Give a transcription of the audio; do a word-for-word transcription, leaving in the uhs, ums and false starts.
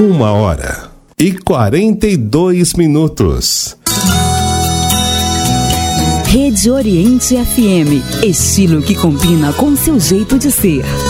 Uma hora e quarenta e dois minutos. Rede Oriente F M, estilo que combina com seu jeito de ser.